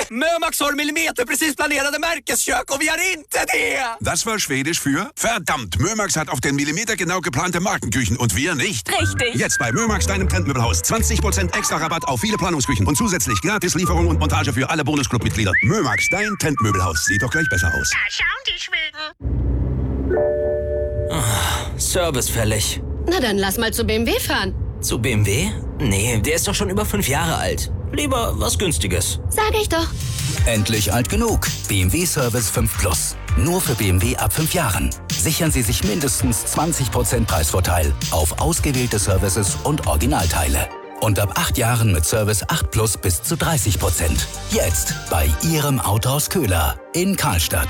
Mömax har millimeterprecis planerade märkeskök och vi har inte det! Das war Schwedisch für verdammt, Mömax hat auf den Millimeter genau geplante Markenküchen und wir nicht. Richtig. Jetzt bei Mömax, deinem Trendmöbelhaus. 20% extra Rabatt auf viele Planungsküchen und zusätzlich gratis Lieferung und Montage für alle Bonusclub-Mitglieder. Mömax, dein Trendmöbelhaus. Sieht doch gleich besser aus. Da schauen die Schweden. Service fällig. Na dann lass mal zu BMW fahren. Zu BMW? Nee, der ist doch schon über 5 Jahre alt. Lieber was Günstiges. Sag ich doch. Endlich alt genug. BMW Service 5 Plus. Nur für BMW ab 5 Jahren. Sichern Sie sich mindestens 20% Preisvorteil auf ausgewählte Services und Originalteile. Und ab 8 Jahren mit Service 8 Plus bis zu 30%. Jetzt bei Ihrem Autohaus Köhler in Karlstadt.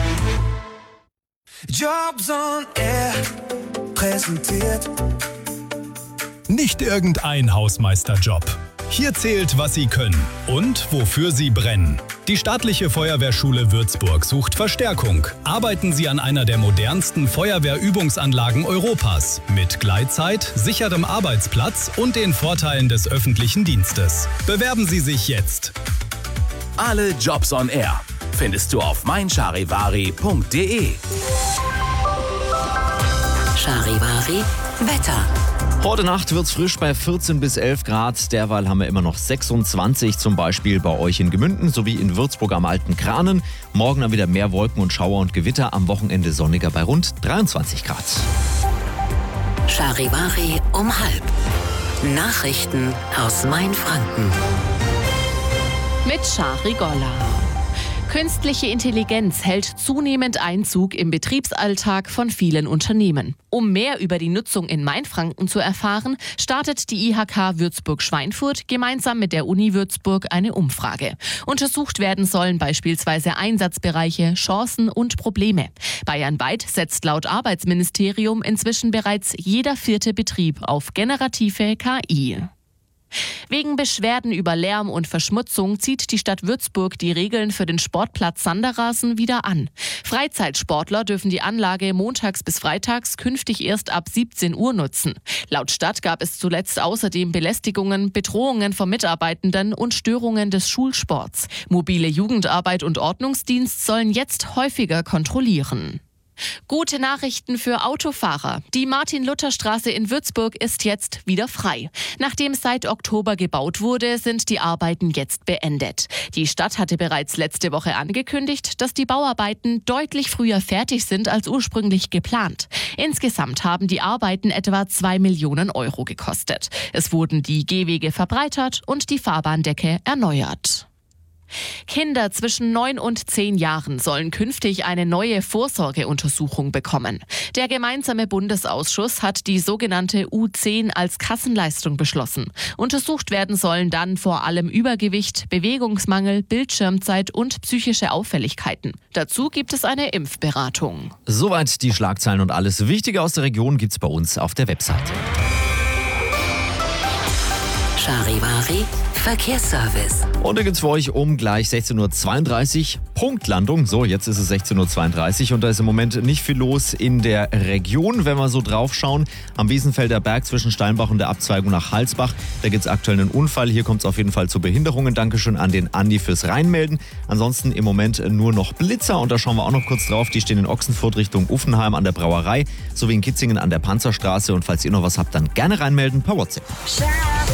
Jobs on Air präsentiert. Nicht irgendein Hausmeisterjob. Hier zählt, was Sie können und wofür Sie brennen. Die staatliche Feuerwehrschule Würzburg sucht Verstärkung. Arbeiten Sie an einer der modernsten Feuerwehrübungsanlagen Europas mit Gleitzeit, sicherem Arbeitsplatz und den Vorteilen des öffentlichen Dienstes. Bewerben Sie sich jetzt. Alle Jobs on Air findest du auf meincharivari.de. Charivari Wetter. Heute Nacht wird's frisch bei 14 bis 11 Grad. Derweil haben wir immer noch 26, zum Beispiel bei euch in Gemünden sowie in Würzburg am Alten Kranen. Morgen dann wieder mehr Wolken und Schauer und Gewitter, am Wochenende sonniger bei rund 23 Grad. Charivari um 12. Nachrichten aus Mainfranken. Mit Shari Golla. Künstliche Intelligenz hält zunehmend Einzug im Betriebsalltag von vielen Unternehmen. Um mehr über die Nutzung in Mainfranken zu erfahren, startet die IHK Würzburg-Schweinfurt gemeinsam mit der Uni Würzburg eine Umfrage. Untersucht werden sollen beispielsweise Einsatzbereiche, Chancen und Probleme. Bayernweit setzt laut Arbeitsministerium inzwischen bereits jeder 4. Betrieb auf generative KI. Wegen Beschwerden über Lärm und Verschmutzung zieht die Stadt Würzburg die Regeln für den Sportplatz Sanderrasen wieder an. Freizeitsportler dürfen die Anlage montags bis freitags künftig erst ab 17 Uhr nutzen. Laut Stadt gab es zuletzt außerdem Belästigungen, Bedrohungen von Mitarbeitenden und Störungen des Schulsports. Mobile Jugendarbeit und Ordnungsdienst sollen jetzt häufiger kontrollieren. Gute Nachrichten für Autofahrer. Die Martin-Luther-Straße in Würzburg ist jetzt wieder frei. Nachdem seit Oktober gebaut wurde, sind die Arbeiten jetzt beendet. Die Stadt hatte bereits letzte Woche angekündigt, dass die Bauarbeiten deutlich früher fertig sind als ursprünglich geplant. Insgesamt haben die Arbeiten etwa 2 Millionen Euro gekostet. Es wurden die Gehwege verbreitert und die Fahrbahndecke erneuert. Kinder zwischen 9 und 10 Jahren sollen künftig eine neue Vorsorgeuntersuchung bekommen. Der gemeinsame Bundesausschuss hat die sogenannte U10 als Kassenleistung beschlossen. Untersucht werden sollen dann vor allem Übergewicht, Bewegungsmangel, Bildschirmzeit und psychische Auffälligkeiten. Dazu gibt es eine Impfberatung. Soweit die Schlagzeilen und alles Wichtige aus der Region gibt's bei uns auf der Webseite. Charivari Verkehrsservice. Und da geht's für euch um gleich 16.32 Uhr Punktlandung. So, jetzt ist es 16.32 Uhr und da ist im Moment nicht viel los in der Region. Wenn wir so drauf schauen, am Wiesenfelder Berg zwischen Steinbach und der Abzweigung nach Halsbach, da gibt's aktuell einen Unfall. Hier kommt es auf jeden Fall zu Behinderungen. Dankeschön an den Andi fürs Reinmelden. Ansonsten im Moment nur noch Blitzer und da schauen wir auch noch kurz drauf. Die stehen in Ochsenfurt Richtung Uffenheim an der Brauerei sowie in Kitzingen an der Panzerstraße. Und falls ihr noch was habt, dann gerne reinmelden per WhatsApp.